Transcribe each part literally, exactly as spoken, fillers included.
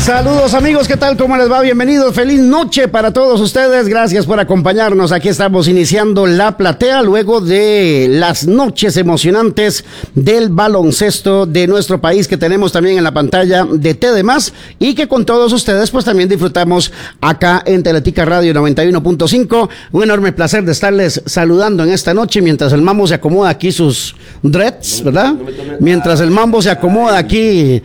Saludos amigos, ¿qué tal? ¿Cómo les va? Bienvenidos, feliz noche para todos ustedes, gracias por acompañarnos. Aquí estamos iniciando La Platea luego de las noches emocionantes del baloncesto de nuestro país que tenemos también en la pantalla de T D más y que con todos ustedes pues también disfrutamos acá en Teletica Radio noventa y uno punto cinco. Un enorme placer de estarles saludando en esta noche mientras el mambo se acomoda aquí sus dreads, ¿verdad? Mientras el mambo se acomoda aquí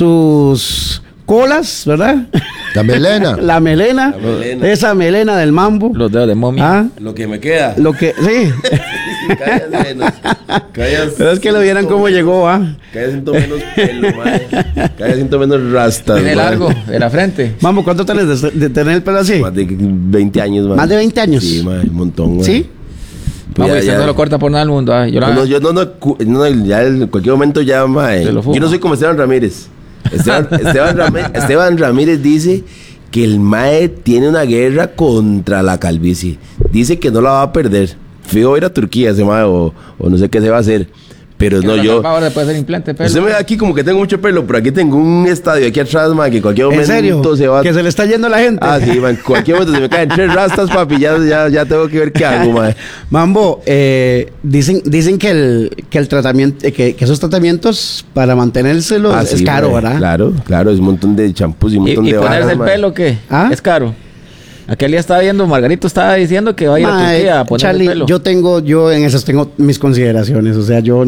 sus colas, ¿verdad? La melena. La melena. La melena. Esa melena del mambo. Los dedos de momia. ¿Ah? Lo que me queda. Lo que, sí. Callas menos. Callas. Pero es que lo vieran cómo llegó, ¿ah? Callas siento menos pelo, madre. Callas siento menos rastas. Tiene largo, de la frente. Mambo, ¿cuánto tenés de, de tener el pelo así? Más de veinte años, madre. ¿Más de veinte años? Sí, madre, un montón, madre. ¿Sí? Pues Vamos, ya, ya. No lo corta por nada al mundo. ¿Ah? Yo, no, no, yo no, no, no, ya en cualquier momento ya, madre. Yo no soy como Esteban Ramírez. Esteban, Esteban, Ramírez, Esteban Ramírez dice que el mae tiene una guerra contra la calvicie. Dice que no la va a perder. Fijo ir a Turquía ese mae o, o no sé qué se va a hacer. Pero no, yo. Ahora puede hacer implante, pelo. Usted me ve aquí como que tengo mucho pelo, pero aquí tengo un estadio aquí atrás, man, que en cualquier momento ¿En serio? se va. Que se le está yendo la gente. Ah, sí, man, en cualquier momento se me caen tres rastas, papi, ya, ya, ya tengo que ver qué hago, man. Mambo, eh, dicen, dicen que el, que el tratamiento, que, que esos tratamientos para mantenérselos Ah, es sí, caro, man, ¿verdad? Claro, claro, es un montón de champús y un montón ¿Y, y de ponerse varas, el man. pelo qué? ¿Ah? Es caro. Aquel día estaba viendo, Margarito estaba diciendo que va a ir Mae, a Turquía a ponerse Charlie, el pelo. yo tengo, yo en esas tengo mis consideraciones, o sea, yo...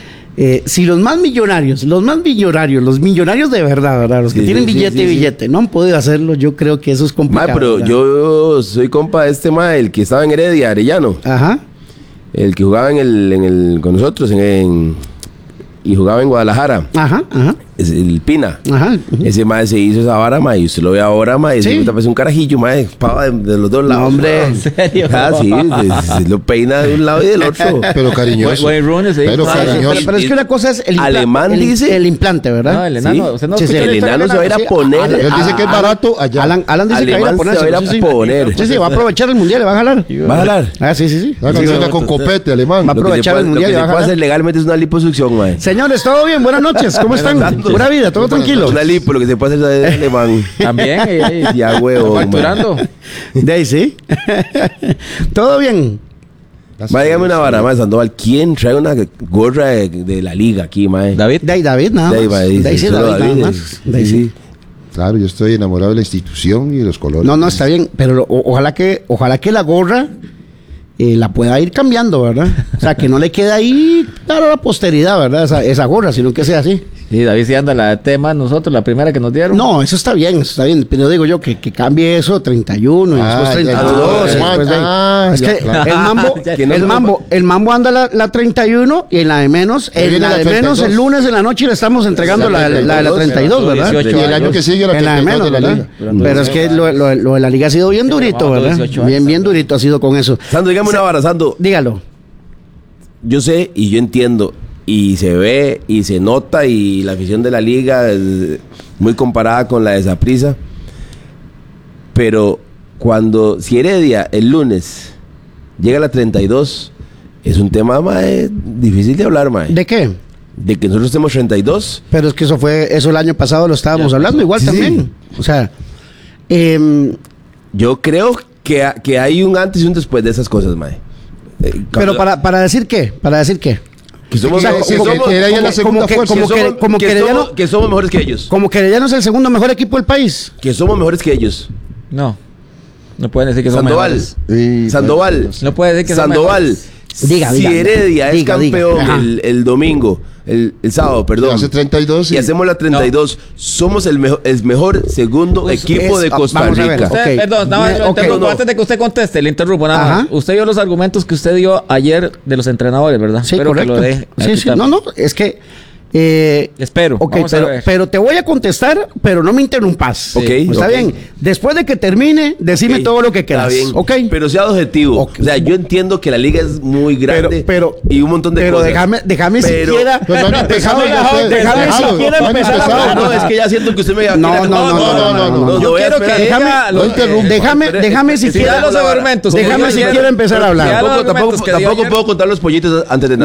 Eh, si los más millonarios, los más millonarios, los millonarios de verdad, ¿verdad? Los que Sí, tienen sí, billete sí, y sí. billete, no han podido hacerlo, yo creo que eso es complicado. Ma, pero ¿verdad? yo soy compa de este ma, el que estaba en Heredia, Arellano. Ajá. El que jugaba en el, en el con nosotros en, en y jugaba en Guadalajara. Ajá, ajá. Es el Pina. Ajá. Ese mae se hizo esa vara, mae, y usted lo ve ahora, mae, Sí. se parece un carajillo, mae, pava de, de los dos lados. No, hombre. ¿En serio? Ah, sí, se, se lo peina de un lado y del otro. Pero cariñoso. Wayne Rooney, sí. Pero Ah, cariñoso. Pero, pero es que una cosa es el, impla- Alemán el, dice- el implante, ¿verdad? No, el enano. Sí. Usted no Sí, sí, escuchó El la historia enano del se va a ir a sí. poner. Él dice que es barato allá. Alan, Alan dice que va a ir a Alemán ponerse. se va a ir a sí, sí. poner. Sí, sí, va a aprovechar el mundial, le va a jalar. ¿Va a jalar? Ah, sí, sí, sí. La Sí, canción sí. con copete alemán. Va a Lo que se aprovechar puede, el lo que mundial y se va a puede jalar. hacer legalmente es una liposucción, mae. Señores, todo bien, buenas noches, ¿cómo están? Exacto. Pura vida, todo tranquilo. Una lipo, lo que se puede hacer es alemán. También. Y, y, Ya, huevo, facturando. De ahí, sí. Todo bien. Mae, dígame una vara, mae, Sandoval. ¿Quién trae una gorra de, de la liga aquí, mae? David. De ahí, David, nada De ahí, más. mae, De ahí, sí, solo David, nada David, más. De ahí, sí, sí. sí. Claro, yo estoy enamorado de la institución y de los colores. No, no, está bien, pero o- ojalá que, ojalá que la gorra eh, la pueda ir cambiando, ¿verdad? O sea, que no le quede ahí para la posteridad, ¿verdad? Esa, esa gorra, sino que sea así. Sí, David sí anda la tema nosotros, la primera que nos dieron. No, eso está bien, eso está bien. Pero digo yo que, que cambie eso treinta y uno y Ah, después treinta y dos. ya, y después de- ah, es ya, que claro. el mambo, Ya, que no el se mambo, el mambo anda la, la treinta y uno y en la de menos, Ahí en viene la la de treinta y dos. menos el lunes en la noche le estamos entregando la, la, la de la treinta y dos, ¿verdad? dieciocho Y el año que sigue la En la de treinta y dos menos, de la ¿verdad? liga. Pero es que lo, lo- lo de la liga ha sido bien durito, pero vamos, ¿verdad? dieciocho Bien, años, bien durito ha sido con eso. Sando, dígame una vara, Sando. Dígalo. Yo sé y yo entiendo y se ve y se nota y la afición de la liga es muy comparada con la de Saprissa, pero cuando si Heredia el lunes llega a la treinta y dos es un tema mae, difícil de hablar, mae. ¿De qué? De que nosotros estemos treinta y dos. Pero es que eso fue, eso el año pasado lo estábamos Ya, hablando, igual sí, también. O sea, em, Yo creo que, que hay un antes y un después de esas cosas, mae. Eh, pero cuando- para, para decir qué, para decir qué. que somos, o sea, que como- somos- que era ya la como- segunda como que- fuerza. como que que- somos- como que que somos- Herediano- que somos mejores que ellos. Como que Herediano es el segundo mejor equipo del país. Que somos mejores que ellos. No. No pueden decir que son Sandoval. mejores. Y- Sandoval. No puede decir que son Sandoval. mejores. Diga, si diga, Heredia es diga, diga. campeón Ajá. el, el domingo, el, el sábado, perdón. hace treinta y dos Y y- hacemos la treinta y dos. Somos el mejor, el mejor segundo Pues equipo es- de Costa vamos a ver, Rica. ok. Usted, perdón, nada más Me- lo ok. interrumpo. No, no. Antes de que usted conteste, le interrumpo nada Ajá. más. Usted dio los argumentos que usted dio ayer de los entrenadores, ¿verdad? Sí, Espero correcto. que lo deje. Sí, sí, no, no, es que eh, Espero. ok, Vamos a pero, ver. pero te voy a contestar, pero no me interrumpas. Ok, Está ok. bien. Después de que termine, decime Ok, todo lo que está quieras. bien. Ok. Pero sea objetivo. Ok. O sea, yo entiendo que la liga es muy grande pero, y un montón de pero cosas. déjame, déjame Pero- siquiera. Pero no han empezado déjame ya ustedes. déjame Dejado, siquiera no han empezar a empezado. hablar. No, es que ya siento que usted me No, no, no, no, no, no, no, no. no, Yo voy a quiero que esperar. diga Déjame, lo- no interrumpa. déjame, Espere, déjame espere, Si da siquiera. los argumentos. Déjame como yo siquiera ayer- empezar a hablar. Ya los Tampoco, argumentos tampoco, que dio tampoco ayer. puedo contar los pollitos antes de